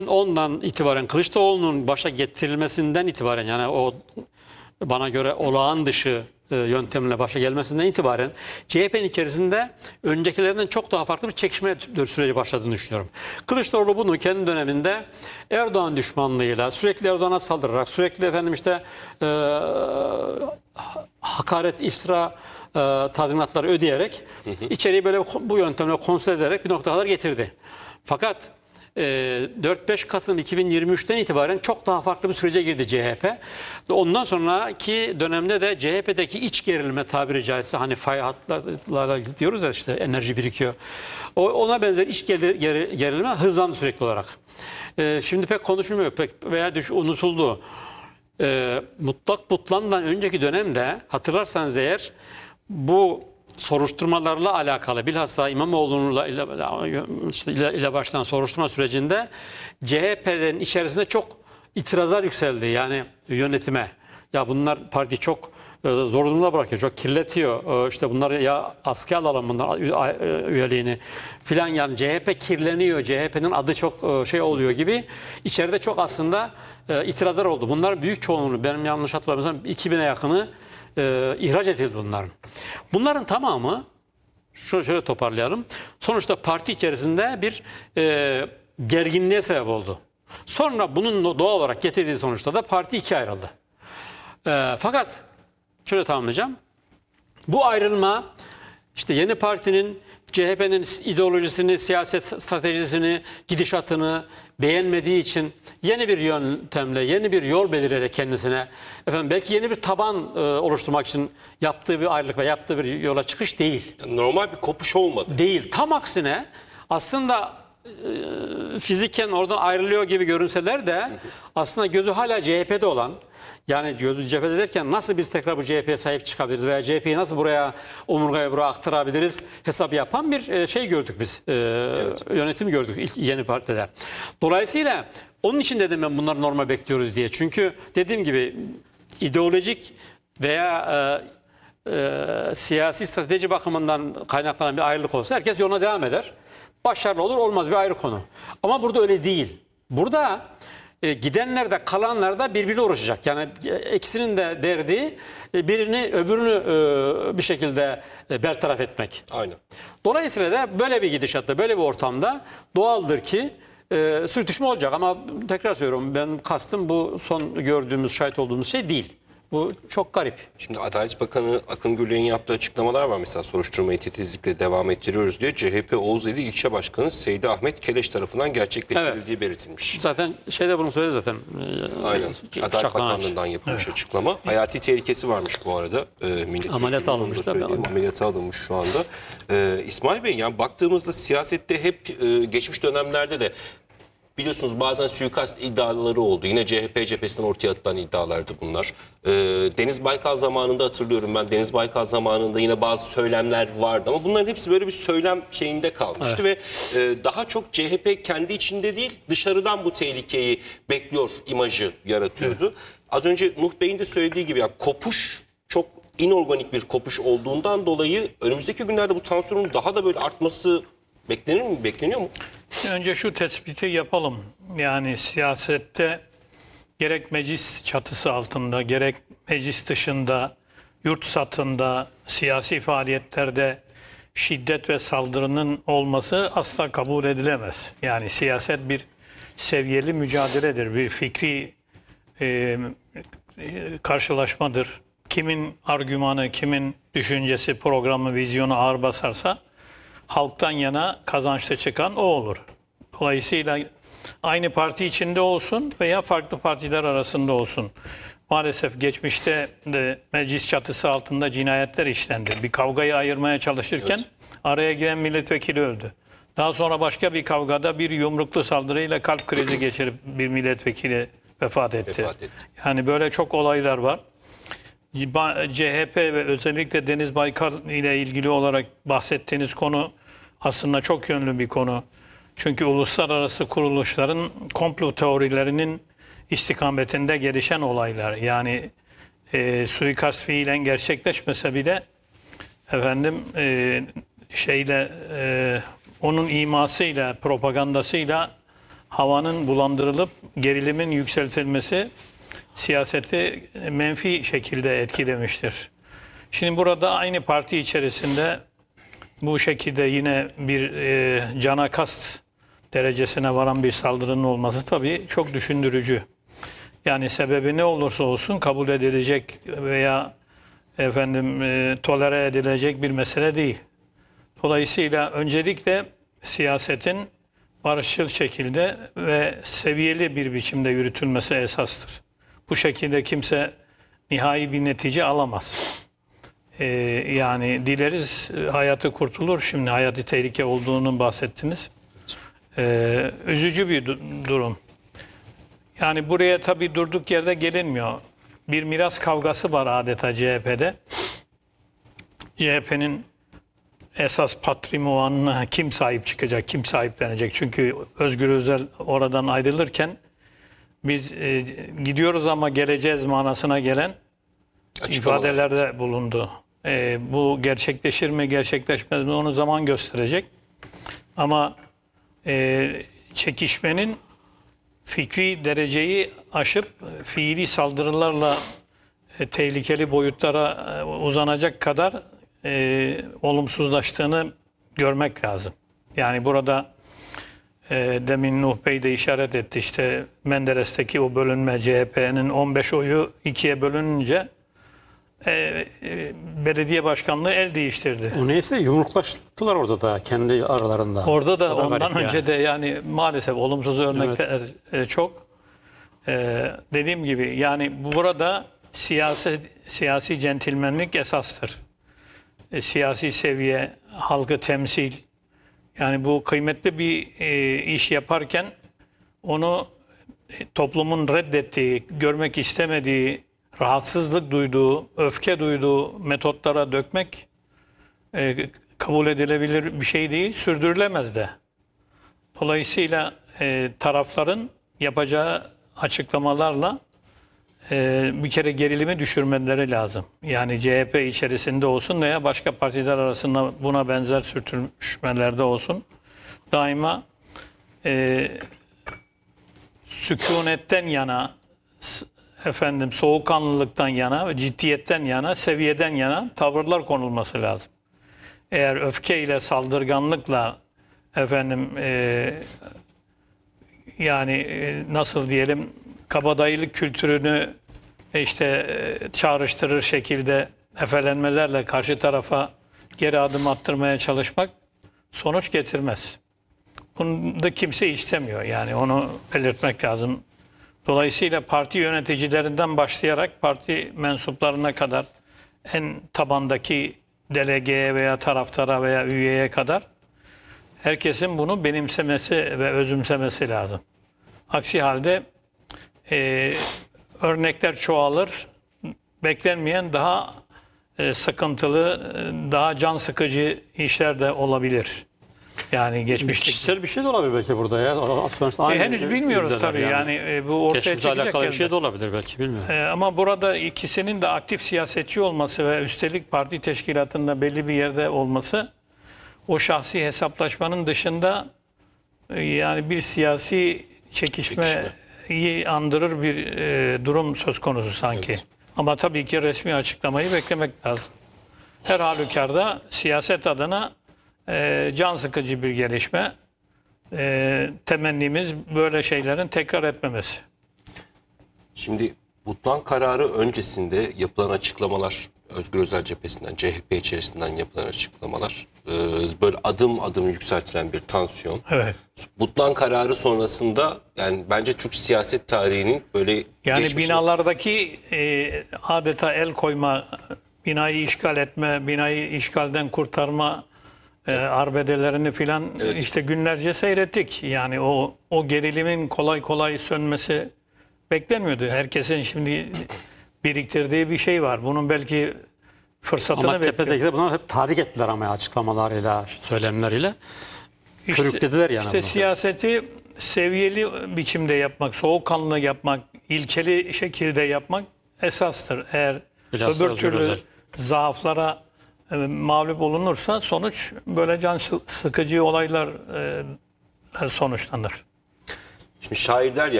Ondan itibaren Kılıçdaroğlu'nun başa getirilmesinden itibaren yani o bana göre olağan dışı yöntemle başa gelmesinden itibaren CHP'nin içerisinde öncekilerden çok daha farklı bir çekişme süreci başladığını düşünüyorum. Kılıçdaroğlu bunu kendi döneminde Erdoğan düşmanlığıyla sürekli Erdoğan'a saldırarak sürekli efendim işte hakaret, iftira tazminatları ödeyerek içeriği böyle bu yöntemle konsolide ederek bir noktaya kadar getirdi. Fakat 4-5 Kasım 2023'ten itibaren çok daha farklı bir sürece girdi CHP. Ondan sonraki dönemde de CHP'deki iç gerilme tabiri caizse hani fay hatlarla diyoruz ya işte enerji birikiyor. Ona benzer iç gerilme hızlandı sürekli olarak. Şimdi pek konuşulmuyor veya unutuldu. Mutlak Butlan'dan önceki dönemde hatırlarsanız eğer bu soruşturmalarla alakalı bilhassa İmamoğlu'yla ile başlayan soruşturma sürecinde CHP'nin içerisinde çok itirazlar yükseldi yani yönetime. Ya bunlar parti çok zor durumda bırakıyor, çok kirletiyor. İşte bunları ya askıya alalım bunlar üyeliğini filan yani CHP kirleniyor, CHP'nin adı çok şey oluyor gibi içeride çok aslında itirazlar oldu. Bunların büyük çoğunluğu benim yanlış hatırlamıyorsam 2000'e yakını ihraç edildi bunların. Bunların tamamı şöyle toparlayalım. Sonuçta parti içerisinde bir gerginliğe sebep oldu. Sonra bunun doğal olarak getirdiği sonuçta da parti ikiye ayrıldı. Fakat şöyle tamamlayacağım. Bu ayrılma işte yeni partinin CHP'nin ideolojisini, siyaset stratejisini, gidişatını beğenmediği için yeni bir yöntemle, yeni bir yol belirleyerek kendisine belki yeni bir taban oluşturmak için yaptığı bir ayrılık ve yaptığı bir yola çıkış değil. Normal bir kopuş olmadı. Değil. Tam aksine aslında fiziken oradan ayrılıyor gibi görünseler de aslında gözü hala CHP'de olan yani gözü CHP'de derken nasıl biz tekrar bu CHP'ye sahip çıkabiliriz veya CHP'yi nasıl buraya omurgaya buraya aktarabiliriz hesap yapan bir şey gördük biz. Evet. Yönetimi gördük ilk yeni partide. Dolayısıyla onun için dedim ben bunları normal bekliyoruz diye. Çünkü dediğim gibi ideolojik veya siyasi strateji bakımından kaynaklanan bir ayrılık olsa herkes yoluna devam eder. Başarılı olur olmaz bir ayrı konu. Ama burada öyle değil. Burada gidenler de kalanlar da birbirine uğraşacak. Yani ikisinin de derdi birini öbürünü bir şekilde bertaraf etmek. Aynen. Dolayısıyla da böyle bir gidişatta böyle bir ortamda doğaldır ki sürtüşme olacak. Ama tekrar söylüyorum ben kastım bu son gördüğümüz şahit olduğumuz şey değil. Bu çok garip. Şimdi Adalet Bakanı Akın Gürlek'in yaptığı açıklamalar var. Mesela soruşturmayı titizlikle devam ettiriyoruz diye. CHP Oğuzeli İlçe Başkanı Seydi Ahmet Keleş tarafından gerçekleştirildiği belirtilmiş. Zaten şeyde bunu söyledi zaten. Aynen. Adalet Bakanlığı'ndan yapılmış açıklama. Hayati tehlikesi varmış bu arada. Ameliyat alınmış tabii. Ameliyata alınmış şu anda. İsmail Bey yani baktığımızda siyasette hep geçmiş dönemlerde de biliyorsunuz bazen suikast iddiaları oldu. Yine CHP cephesinden ortaya atılan iddialardı bunlar. Deniz Baykal zamanında hatırlıyorum ben. Deniz Baykal zamanında yine bazı söylemler vardı. Ama bunların hepsi böyle bir söylem şeyinde kalmıştı. Evet. Ve daha çok CHP kendi içinde değil dışarıdan bu tehlikeyi bekliyor imajı yaratıyordu. Evet. Az önce Nuh Bey'in de söylediği gibi yani kopuş çok inorganik bir kopuş olduğundan dolayı önümüzdeki günlerde bu tansiyonun daha da böyle artması beklenir mi? Bekleniyor mu? Önce şu tespiti yapalım. Yani siyasette gerek meclis çatısı altında, gerek meclis dışında, yurt satında, siyasi faaliyetlerde şiddet ve saldırının olması asla kabul edilemez. Yani siyaset bir seviyeli mücadeledir, bir fikri karşılaşmadır. Kimin argümanı, kimin düşüncesi, programı, vizyonu ağır basarsa halktan yana kazançlı çıkan o olur. Dolayısıyla aynı parti içinde olsun veya farklı partiler arasında olsun. Maalesef geçmişte de meclis çatısı altında cinayetler işlendi. Bir kavgayı ayırmaya çalışırken evet, araya giren milletvekili öldü. Daha sonra başka bir kavgada bir yumruklu saldırıyla kalp krizi geçirip bir milletvekili vefat etti. Yani böyle çok olaylar var. CHP ve özellikle Deniz Baykal ile ilgili olarak bahsettiğiniz konu aslında çok yönlü bir konu. Çünkü uluslararası kuruluşların komplo teorilerinin istikametinde gelişen olaylar. Yani suikast fiilen gerçekleşmese bile onun imasıyla, propagandasıyla havanın bulandırılıp gerilimin yükseltilmesi siyaseti menfi şekilde etkilemiştir. Şimdi burada aynı parti içerisinde bu şekilde yine bir cana kast derecesine varan bir saldırının olması tabii çok düşündürücü. Yani sebebi ne olursa olsun kabul edilecek veya tolere edilecek bir mesele değil. Dolayısıyla öncelikle siyasetin barışçıl şekilde ve seviyeli bir biçimde yürütülmesi esastır. Bu şekilde kimse nihai bir netice alamaz. Yani dileriz hayatı kurtulur. Şimdi hayati tehlike olduğunu bahsettiniz. Üzücü bir durum. Yani buraya tabii durduk yerde gelinmiyor. Bir miras kavgası var adeta CHP'de. CHP'nin esas patrimonuna kim sahip çıkacak, kim sahiplenecek? Çünkü Özgür Özel oradan ayrılırken biz gidiyoruz ama geleceğiz manasına gelen ifadelerde bulundu. Bu gerçekleşir mi, gerçekleşmez mi onu zaman gösterecek. Ama çekişmenin fikri dereceyi aşıp fiili saldırılarla tehlikeli boyutlara uzanacak kadar olumsuzlaştığını görmek lazım. Yani burada demin Nuh Bey de işaret etti, işte Menderes'teki o bölünme, CHP'nin 15 oyu ikiye bölününce belediye başkanlığı el değiştirdi. O neyse yumruklaştılar orada da kendi aralarında. Orada da O da ondan garip önce yani. de yani maalesef olumsuz örnekler çok. Dediğim gibi yani burada siyasi centilmenlik esastır. Siyasi seviye, halkı temsil. Yani bu kıymetli bir iş yaparken onu toplumun reddettiği, görmek istemediği, rahatsızlık duyduğu, öfke duyduğu metotlara dökmek kabul edilebilir bir şey değil, sürdürülemez de. Dolayısıyla tarafların yapacağı açıklamalarla bir kere gerilimi düşürmeleri lazım. Yani CHP içerisinde olsun veya başka partiler arasında buna benzer sürtüşmelerde olsun. Daima sükunetten yana, soğukkanlılıktan yana, ciddiyetten yana, seviyeden yana tavırlar konulması lazım. Eğer öfkeyle, saldırganlıkla nasıl diyelim kabadayılık kültürünü çağrıştırır şekilde efelenmelerle karşı tarafa geri adım attırmaya çalışmak sonuç getirmez. Bunu da kimse istemiyor. Yani onu belirtmek lazım. Dolayısıyla parti yöneticilerinden başlayarak parti mensuplarına kadar en tabandaki delegeye veya taraftara veya üyeye kadar herkesin bunu benimsemesi ve özümsemesi lazım. Aksi halde örnekler çoğalır. Beklenmeyen daha sıkıntılı, daha can sıkıcı işler de olabilir. Yani geçmişte. Kişisel bir şey de olabilir belki burada ya. Sonuçta aynı Henüz bilmiyoruz tabii. Yani bu ortaya geçmişle çıkacak. alakalı bir şey elbette. de olabilir belki, bilmiyorum. Ama burada ikisinin de aktif siyasetçi olması ve üstelik parti teşkilatında belli bir yerde olması o şahsi hesaplaşmanın dışında yani bir siyasi çekişmeyi andırır bir durum söz konusu sanki. Evet. Ama tabii ki resmi açıklamayı beklemek lazım. Her halükarda siyaset adına can sıkıcı bir gelişme. Temennimiz böyle şeylerin tekrar etmemesi. Şimdi Butlan kararı öncesinde yapılan açıklamalar, Özgür Özel cephesinden, CHP içerisinden yapılan açıklamalar, böyle adım adım yükseltilen bir tansiyon. Evet. Butlan kararı sonrasında yani bence Türk siyaset tarihinin böyle yani binalardaki adeta el koyma, binayı işgal etme, binayı işgalden kurtarma arbedelerini filan işte günlerce seyrettik. Yani o gerilimin kolay kolay sönmesi beklenmiyordu. Herkesin şimdi biriktirdiği bir şey var. Bunun belki fırsatını ama tepedekiler bunlar hep tahrik ettiler ama açıklamalarıyla, söylemleriyle. Körüklediler yani. İşte siyaseti seviyeli biçimde yapmak, soğukkanlı yapmak, ilkeli şekilde yapmak esastır. Eğer Bilhassa öbür türlü zaaflara mağlup olunursa sonuç böyle can sıkıcı olaylar sonuçlanır. Şimdi şair der ya